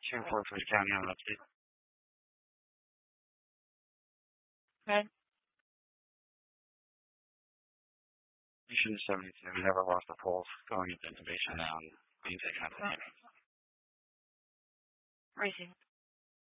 Two Portsmouth County on update. Okay. Mission 72. We never lost the pulse going into intubation now and being taken out of the unit. Racing.